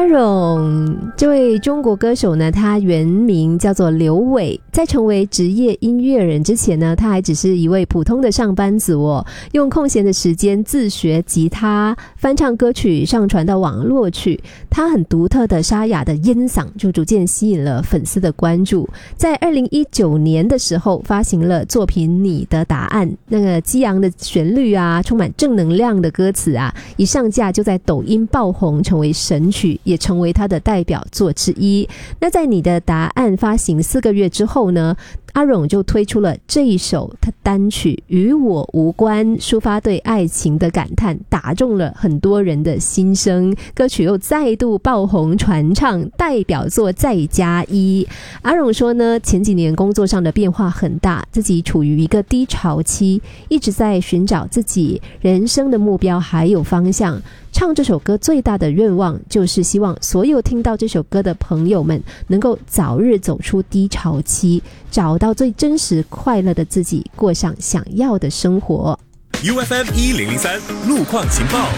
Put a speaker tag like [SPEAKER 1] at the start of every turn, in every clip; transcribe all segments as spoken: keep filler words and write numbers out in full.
[SPEAKER 1] 咏这位中国歌手呢，他原名叫做刘伟，在成为职业音乐人之前呢，他还只是一位普通的上班族哦，用空闲的时间自学吉他，翻唱歌曲上传到网络去。他很独特的沙哑的烟嗓就逐渐吸引了粉丝的关注。在二零一九年的时候发行了作品《你的答案》，那个激昂的旋律啊，充满正能量的歌词啊，一上架就在抖音爆红，成为神曲，也成为他的代表作之一。那在《你的答案》发行四个月之后呢，阿勇就推出了这一首他单曲《与我无关》，抒发对爱情的感叹，打中了很多人的心声。歌曲又再度爆红传唱，代表作再加一。阿勇说呢，前几年工作上的变化很大，自己处于一个低潮期，一直在寻找自己人生的目标还有方向。唱这首歌最大的愿望就是希望所有听到这首歌的朋友们能够早日走出低潮期，找到最真实快乐的自己，过上想要的生活。
[SPEAKER 2] U F M 一零零三路况情报。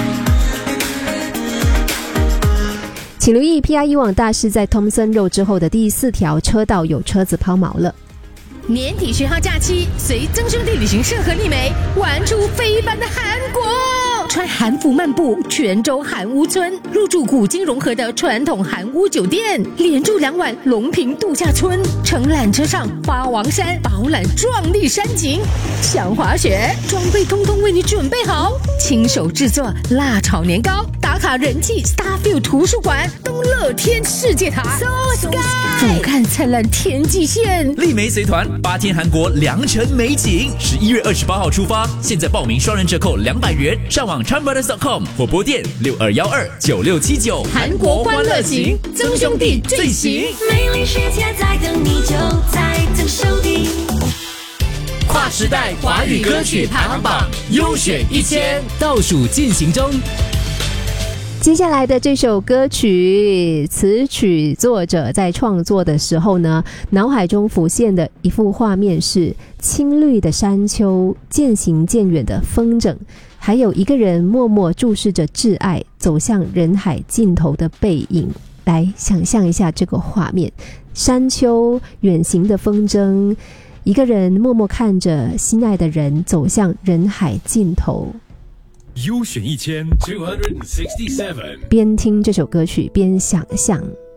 [SPEAKER 1] 请留意 P R 以往大师在 Thomson Road 之后的第四条车道有车子抛锚了。
[SPEAKER 3] 年底十号假期，随曾兄弟旅行社和丽梅玩出非凡的韩国，穿韩服漫步泉州韩屋村，入住古今融合的传统韩屋酒店，连住两晚龙平度假村，乘缆车上花王山饱览壮丽山景，想滑雪装备通通为你准备好，亲手制作辣炒年糕，打卡人气 Starfield 图书馆，东乐天世界塔 So Sky， 俯瞰灿烂天际线，
[SPEAKER 4] 丽梅随团八天韩国良辰美景，十一月二十八号出发，现在报名双人折扣两百元，上网 Chan Brothers dot com 或拨电六二一二九六七九。
[SPEAKER 3] 韩国欢乐行，曾兄弟最行，
[SPEAKER 5] 美丽世界在等你，就在曾兄弟。
[SPEAKER 4] 跨时代华语歌曲排行榜优选一千倒数进行中。
[SPEAKER 1] 接下来的这首歌曲，词曲作者在创作的时候呢，脑海中浮现的一幅画面是青绿的山丘，渐行渐远的风筝，还有一个人默默注视着挚爱走向人海尽头的背影。来想象一下这个画面，山丘，远行的风筝，一个人默默看着心爱的人走向人海尽头。
[SPEAKER 2] 优选一千 two hundred sixty-seven，
[SPEAKER 1] 边听这首歌曲边想象